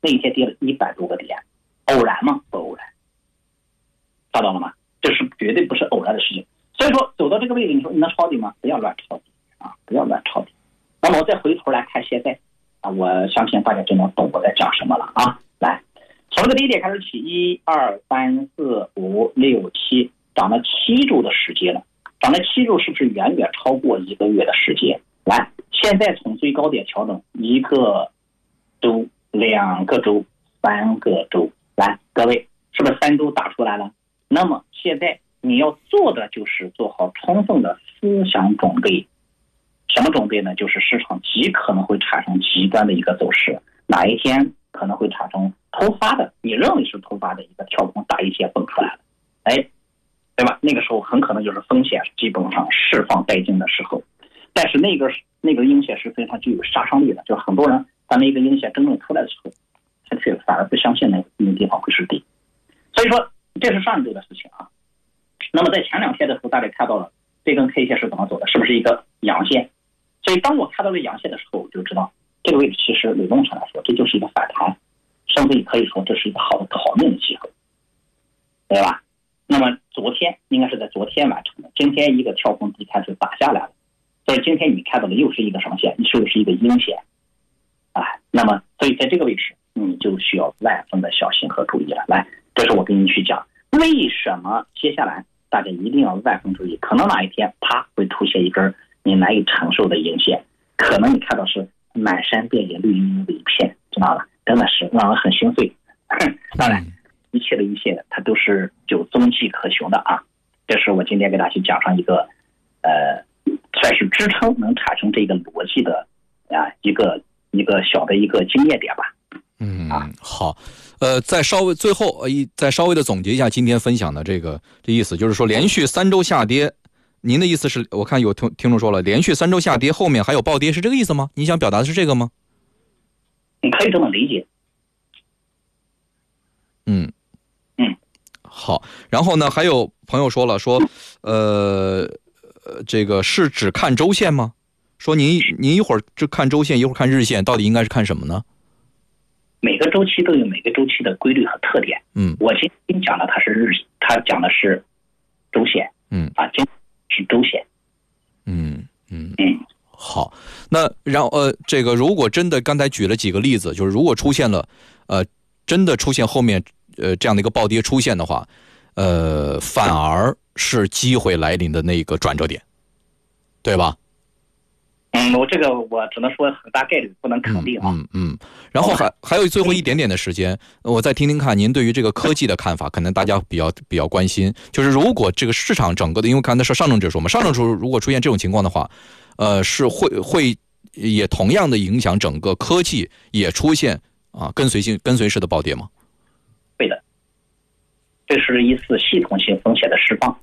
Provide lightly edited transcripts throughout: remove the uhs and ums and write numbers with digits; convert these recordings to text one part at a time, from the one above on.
那一天跌了100多个点，偶然吗？不偶然，找到了吗？这是绝对不是偶然的事情。所以说走到这个位置，你说你能抄底吗？不要乱抄底啊，不要乱抄底。那么我再回头来看现在啊，我相信大家就能懂我在讲什么了啊。来，从这个低点开始起，1、2、3、4、5、6、7，涨了7周的时间了，涨了7周，是不是远远超过1个月的时间？来，现在从最高点调整1个周、2个周、3个周，来，各位是不是3周打出来了？那么现在你要做的就是做好充分的思想准备。什么准备呢？就是市场极可能会产生极端的一个走势，哪一天可能会产生突发的，你认为是突发的一个跳空大阴线蹦出来了，哎，对吧？那个时候很可能就是风险基本上释放殆尽的时候，但是那个阴线是非常具有杀伤力的，就是很多人当那个阴线真正出来的时候，他却反而不相信那个地方会是底，所以说这是上一周的事情啊。那么在前2天的时候，大家看到了这根 K 线是怎么走的，是不是一个阳线？所以当我看到了阳线的时候，我就知道这个位置其实理论上来说，这就是一个反弹，甚至可以说这是一个好的逃命的机会，对吧？那么昨天应该是在昨天完成的，今天一个跳空低开就打下来了，所以今天你看到的又是一个什么线？又是一个阴线啊。那么所以在这个位置你就需要万分的小心和注意了。来，这是我跟你去讲为什么接下来大家一定要万分注意，可能哪一天啪会出现一根你难以承受的阴线，可能你看到是满山遍野绿油油的一片，知道吧？真的是让人很心碎。当然一切的一切它都是有踪迹可循的啊。这是我今天给大家去讲上一个算是支撑能产生这个逻辑的啊一个小的一个经验点吧。 好，再稍微最后再稍微的总结一下今天分享的这意思，就是说连续3周下跌，您的意思是，我看有听众说了，连续3周下跌，后面还有暴跌，是这个意思吗？你想表达的是这个吗？ 你可以这么理解。 好。然后呢，还有朋友说了，说这个是只看周线吗？说您一会儿只看周线，一会儿看日线，到底应该是看什么呢？ 每个周期都有每个周期的规律和特点。我今天讲的他讲的是周线。今天是周线。 好，那这个如果真的刚才举了几个例子，就是如果出现了真的出现后面这样的一个暴跌出现的话，反而是机会来临的那个转折点，对吧？ 我只能说很大概率，不能肯定啊。 然后还有最后一点点的时间，我再听听看您对于这个科技的看法，可能大家比较关心，就是如果这个市场整个的，因为刚才是上证指数嘛，上证指数如果出现这种情况的话，是会也同样的影响整个科技也出现跟随式的暴跌吗？ 对的，这是一次系统性风险的释放。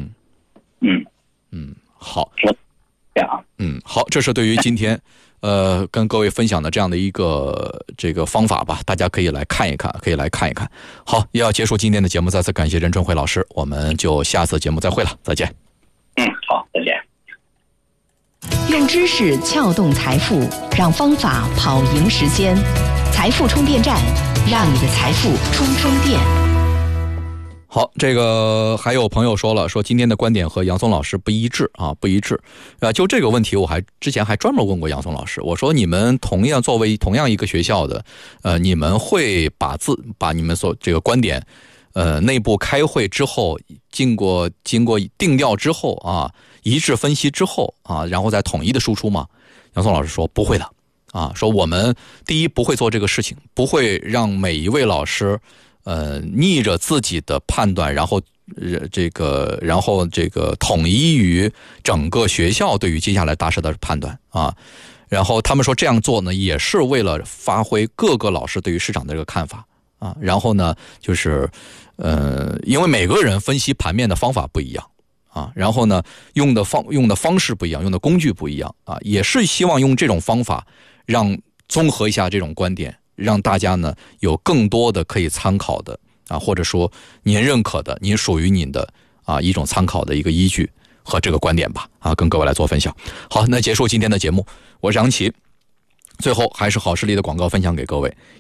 好。 这样好，这是对于今天跟各位分享的这样的一个这个方法吧，大家可以来看一看，好，也要结束今天的节目，再次感谢任春辉老师，我们就下次节目再会了，再见。 好，再见。 用知识撬动财富，让方法跑赢时间。财富充电站，让你的财富充电。 好，这个还有朋友说了，说今天的观点和杨松老师不一致。就这个问题，我之前还专门问过杨松老师，我说你们作为同样一个学校的，你们会把你们这个观点，内部开会之后，经过定调之后一致分析之后然后再统一的输出吗？杨松老师说不会的说我们第一不会做这个事情，不会让每一位老师逆着自己的判断，然后这个统一于整个学校对于接下来大事的判断然后他们说这样做呢，也是为了发挥各个老师对于市场的这个看法然后呢，就是因为每个人分析盘面的方法不一样然后呢，用的方式不一样，用的工具不一样也是希望用这种方法让综合一下这种观点，让大家呢有更多的可以参考的或者说您认可的，您属于您的一种参考的一个依据和这个观点吧跟各位来做分享。好，那结束今天的节目，我是杨奇。最后还是好视力的广告分享给各位，